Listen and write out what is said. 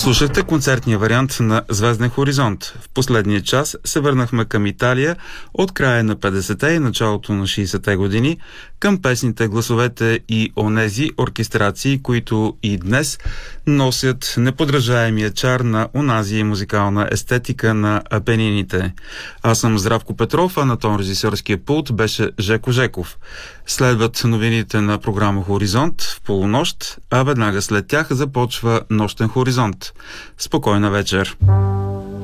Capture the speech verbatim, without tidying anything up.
Слушахте концертния вариант на Звезден хоризонт. В последния час се върнахме към Италия от края на петдесетте и началото на шейсетте години, към песните, гласовете и онези оркестрации, които и днес носят неподражаемия чар на онази музикална естетика на Апенините. Аз съм Здравко Петров, а на тон режисьорския пулт беше Жеко Жеков. Следват новините на програма Хоризонт в полунощ, а веднага след тях започва Нощен хоризонт. Спокойна вечер!